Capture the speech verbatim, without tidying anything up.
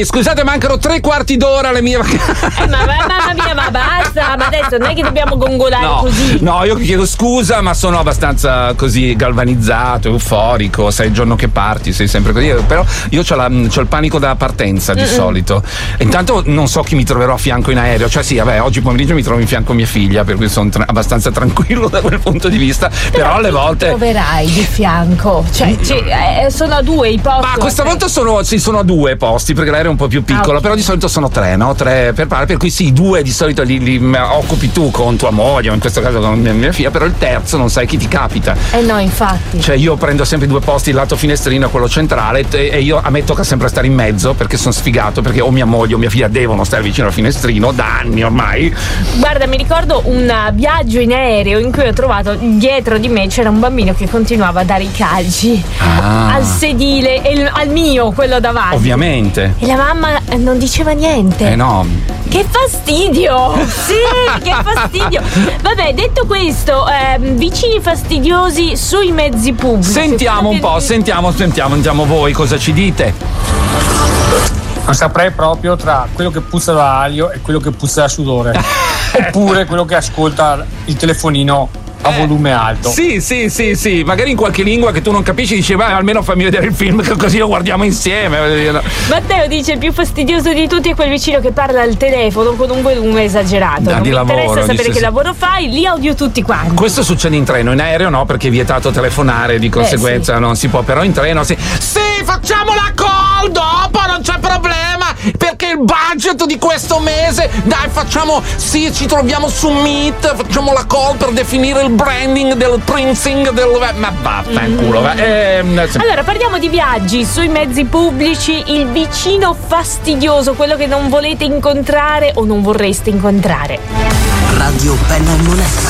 Sì, scusate, mancano tre quarti d'ora alle mie vacanze. Eh, ma mamma mia, ma basta, ma adesso non è che dobbiamo gongolare no, così. No, io chiedo scusa, ma sono abbastanza così galvanizzato, euforico. Sai, il giorno che parti sei sempre così. Però io c'ho, la, c'ho il panico da partenza di Mm-mm. solito. E intanto non so chi mi troverò a fianco in aereo. Cioè, sì, vabbè, oggi pomeriggio mi trovo in fianco a mia figlia, per cui sono tra- abbastanza tranquillo da quel punto di vista. Però, però alle volte. Ti troverai di fianco. Cioè, cioè eh, sono a due i posti. Ma questa volta sono, sì, sono a due posti, perché l'aereo è un po' più piccolo, ah, okay. Però di solito sono tre, no? Tre per parte, per cui sì, due di solito li, li occupi tu con tua moglie, o in questo caso con mia, mia figlia, però il terzo non sai chi ti capita. Eh no, infatti. Cioè io prendo sempre due posti, il lato finestrino e quello centrale, e io a me tocca sempre stare in mezzo perché sono sfigato, perché o mia moglie o mia figlia devono stare vicino al finestrino da anni ormai. Guarda, mi ricordo un viaggio in aereo in cui ho trovato dietro di me c'era un bambino che continuava a dare i calci ah. al sedile, e al mio, quello davanti. Ovviamente. E la mamma non diceva niente. Eh no. Che fastidio! Sì, che fastidio! Vabbè, detto questo, eh, vicini fastidiosi sui mezzi pubblici. Sentiamo un po', sentiamo, sentiamo, andiamo voi, cosa ci dite? Non saprei proprio tra quello che puzza da aglio e quello che puzza da sudore. Oppure quello che ascolta il telefonino a eh, volume alto. Sì, sì, sì, sì. Magari in qualche lingua che tu non capisci dici, ma almeno fammi vedere il film che così lo guardiamo insieme. Matteo dice: il più fastidioso di tutti è quel vicino che parla al telefono con un volume esagerato. Da non di mi lavoro, interessa sapere dice, che sì. lavoro fai, li odio tutti quanti. Questo succede in treno, in aereo no, perché è vietato telefonare, di conseguenza eh, sì. non si può, però in treno sì. Sì, facciamo la call dopo, non c'è problema, perché il budget di questo mese, dai, facciamo, sì, ci troviamo su Meet, facciamo la call per definire il branding del printing del, ma vaffanculo. Mm. Eh, allora parliamo di viaggi sui mezzi pubblici, il vicino fastidioso, quello che non volete incontrare o non vorreste incontrare. Radio Penna e Moneta.